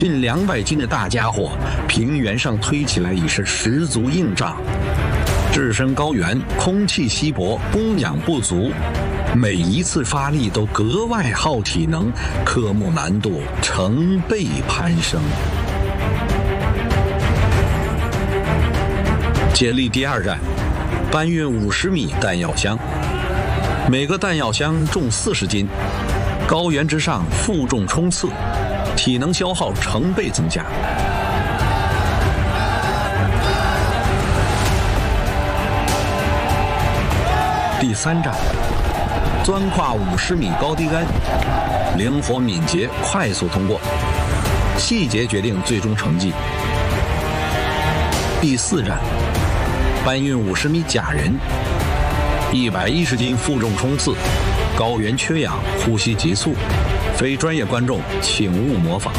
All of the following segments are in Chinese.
近200斤的大家伙，平原上推起来已是十足硬仗。置身高原，空气稀薄，供氧不足，每一次发力都格外耗体能，科目难度成倍攀升。接力第2站，搬运50米弹药箱，每个弹药箱重40斤，高原之上负重冲刺，体能消耗成倍增加。第3站，钻跨50米高低杆，灵活敏捷，快速通过，细节决定最终成绩。第4站，搬运50米假人，110斤负重冲刺，高原缺氧，呼吸急促，非专业观众请勿模仿。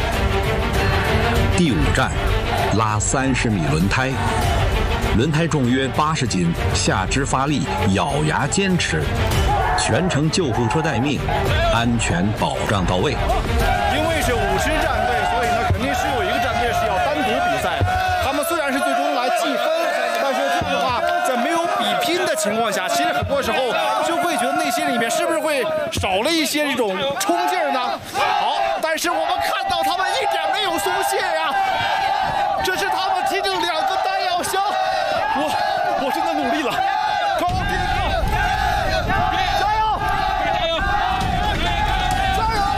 第5站，拉30米轮胎，轮胎重约80斤，下肢发力，咬牙坚持，全程救护车待命，安全保障到位。 因为是50战队，所以呢，肯定是有一个战队是要单独比赛的。他们虽然是最终来计分，但是这样的话，在没有比拼的情况下，其实很多时候就会觉得内心里面是不是会少了一些这种冲劲呢？好，但是我们看到他们一点没有松懈呀，这是他们提着2个弹药箱，我真的努力了，高低高，加油！加油！加油！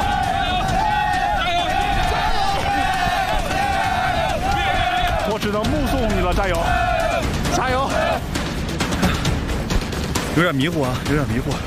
加油！我只能目送你了，加油！加油！有点迷糊啊，有点迷糊。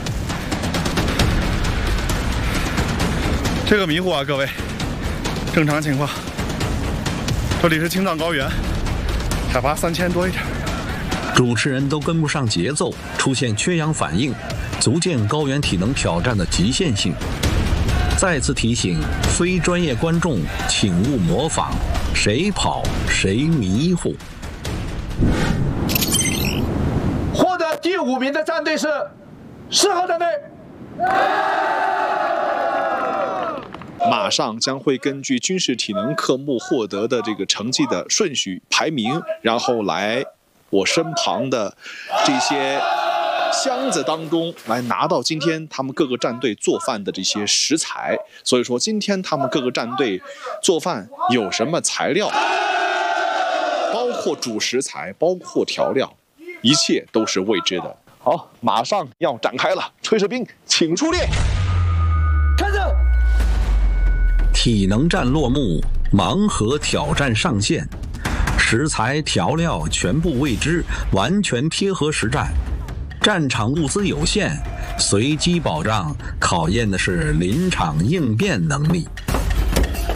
这个迷糊啊，各位，正常情况。这里是青藏高原，海拔3000多一点。 主持人都跟不上节奏，出现缺氧反应，足见高原体能挑战的极限性。再次提醒非专业观众请勿模仿，谁跑谁迷糊。 获得第5名的战队是4号战队。 马上将会根据军事体能科目获得的这个成绩的顺序排名，然后来我身旁的这些箱子当中来拿到今天他们各个战队做饭的这些食材。所以说今天他们各个战队做饭有什么材料，包括主食材，包括调料，一切都是未知的。好，马上要展开了，炊事兵请出列。 开始。 体能战落幕，盲盒挑战上线，食材调料全部未知，完全贴合实战。战场物资有限，随机保障考验的是临场应变能力。